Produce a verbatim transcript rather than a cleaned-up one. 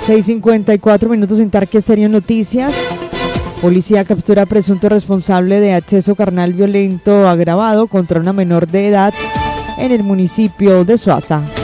seis cincuenta y cuatro minutos en Tarque Estéreo Noticias. Policía captura presunto responsable de acceso carnal violento agravado contra una menor de edad en el municipio de Suaza.